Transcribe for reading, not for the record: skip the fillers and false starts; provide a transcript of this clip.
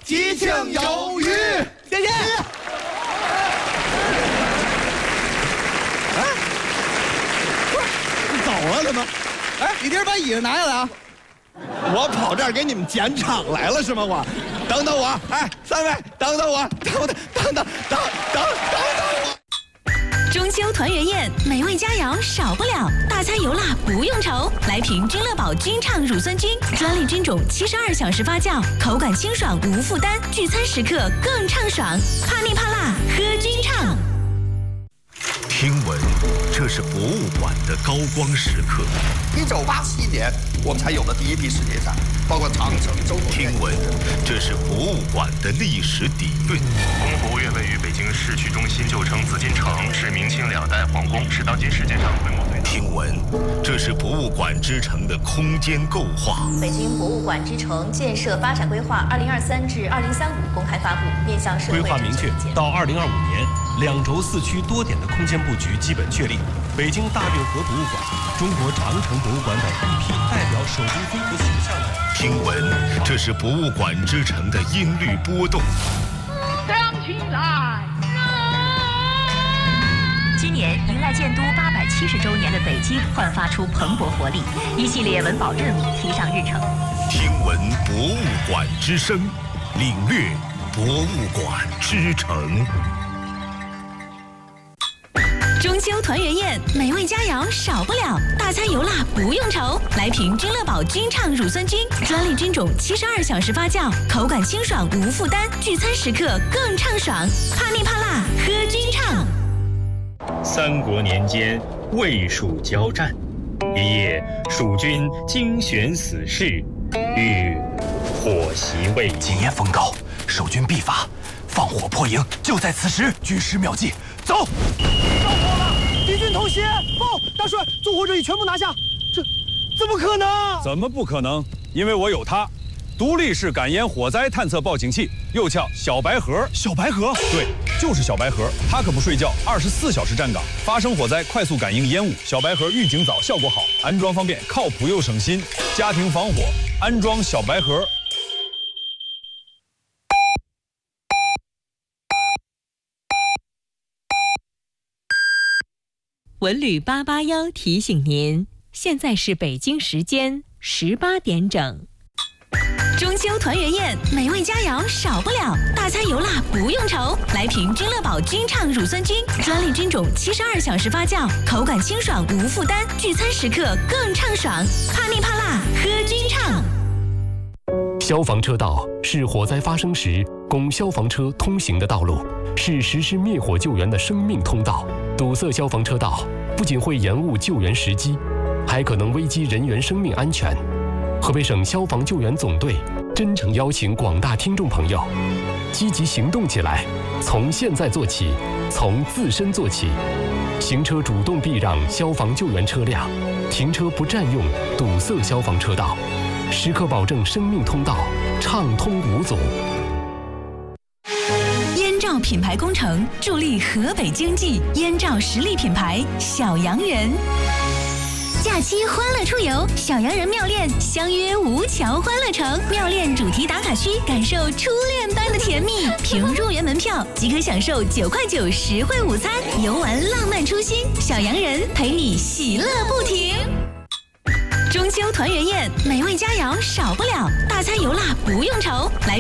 激情有余， 谢谢。哎，不是，你走了怎么？哎，你这是把椅子拿下来啊？ 我跑这儿给你们捡场来了是吗？我，等等我，哎，三位，等等我，等我。 中秋团圆宴，美味佳肴少不了，大餐油辣不用愁。来瓶君乐宝菌畅乳酸菌，专利菌种，72小时发酵，口感清爽无负担，聚餐时刻更畅爽。怕腻怕辣，喝菌畅。 听闻这是博物馆的高光时刻。 1987年，我们才有了第一批世界展，包括长城、周口。 听闻这是博物馆的历史底蕴。 故宫博物院位于北京市区中心，旧称紫禁城，是明清两代皇宫，是当今世界上规模最大。 听闻这是博物馆之城的空间构划。 北京博物馆之城建设发展规划2023至2035公开发布，面向社会。 规划明确，到2025年，2轴4区多点的空间布局基本确立。北京大运河博物馆、中国长城博物馆等一批代表手工综合形象的。 听闻这是博物馆之城的音律波动。 想起来， 今年迎来建都870周年的北京焕发出蓬勃活力，一系列文保任务提上日程。 听闻博物馆之声，领略博物馆之城。 中秋团圆宴，美味佳肴少不了，大餐油辣不用愁。来瓶君乐宝菌畅乳酸菌，专利菌种，72小时发酵，口感清爽无负担，聚餐时刻更畅爽。怕腻怕辣，喝菌畅。 三国年间，魏蜀交战，一夜，蜀军惊选死士，欲火袭魏。 今夜风高，守军必发，放火破营就在此时。军师妙计，走！ 着火了！敌军偷袭！报，大帅，纵火者已全部拿下。这怎么可能？ 怎么不可能？因为我有它，独立式感烟火灾探测报警器，又叫小白盒。 小白盒？ 对，就是小白盒。它可不睡觉，24小时站岗，发生火灾快速感应烟雾。小白盒预警早，效果好，安装方便，靠谱又省心。家庭防火，安装小白盒。 文旅881提醒您，现在是北京时间18点整。中秋团圆宴，美味佳肴少不了，大餐油辣不用愁。来瓶君乐宝菌畅乳酸菌，专利菌种，72小时发酵，口感清爽无负担，聚餐时刻更畅爽。怕腻怕辣，喝菌畅。 消防车道是火灾发生时供消防车通行的道路，是实施灭火救援的生命通道。堵塞消防车道不仅会延误救援时机，还可能危及人员生命安全。河北省消防救援总队真诚邀请广大听众朋友积极行动起来，从现在做起，从自身做起。行车主动避让消防救援车辆，停车不占用堵塞消防车道，时刻保证生命通道畅通无阻。 燕赵品牌工程助力河北经济，燕赵实力品牌小洋人。假期欢乐出游，小洋人妙恋相约吴桥欢乐城，妙恋主题打卡区，感受初恋般的甜蜜。凭入园门票即可享受9块9实惠午餐，游玩浪漫初心，小洋人陪你喜乐不停。中秋团圆宴，美味佳肴少不了，大餐油辣不用愁。来